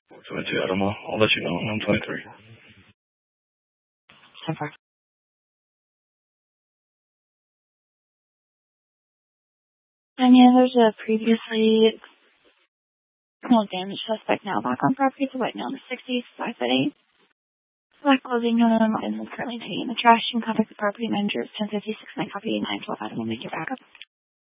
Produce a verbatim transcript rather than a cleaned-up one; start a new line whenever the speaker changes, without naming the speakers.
twenty-two, I don't know. I'll let you know. I'm twenty-three.
So far. I mean, there's a previously criminal damage suspect now back on property. It's a white male in the sixties, five foot eight. Black clothing on him and is currently taking the trash. You can contact the property manager at ten fifty-six nine copy nine twelve. I will make your backup.